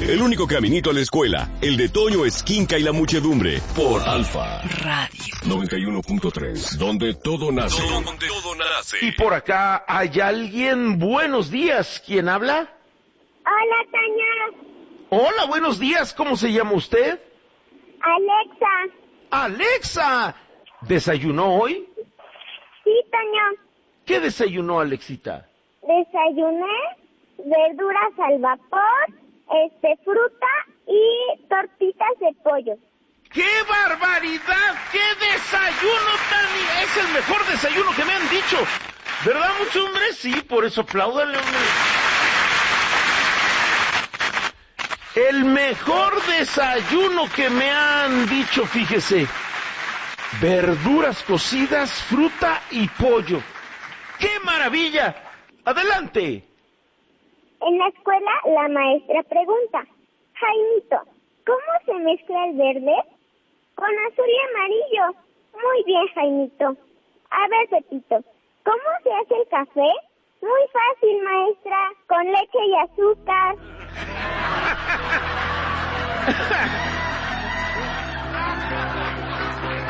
El único caminito a la escuela, el de Toño Esquinca y la muchedumbre, por Alfa Radio 91.3, donde todo nace. Donde todo nace. Y por acá hay alguien. Buenos días, ¿quién habla? Hola, Toño. Hola, buenos días, ¿cómo se llama usted? Alexa. ¡Alexa! ¿Desayunó hoy? Sí, Toño. ¿Qué desayunó, Alexita? Desayuné verduras al vapor, fruta y tortitas de pollo. ¡Qué barbaridad! ¡Qué desayuno tan... Es el mejor desayuno que me han dicho! ¿Verdad, muchos hombres? Sí, por eso apláudanle, hombre. El mejor desayuno que me han dicho, fíjese. Verduras cocidas, fruta y pollo. ¡Qué maravilla! ¡Adelante! En la escuela, la maestra pregunta: Jaimito, ¿cómo se mezcla el verde? Con azul y amarillo. Muy bien, Jaimito. A ver, Pepito, ¿cómo se hace el café? Muy fácil, maestra, con leche y azúcar.